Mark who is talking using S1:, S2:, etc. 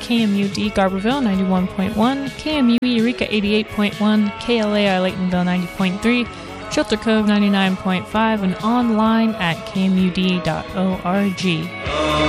S1: KMUD Garberville 91.1, KMU Eureka 88.1, KLAI Laytonville 90.3, Shelter Cove 99.5, and online at kmud.org.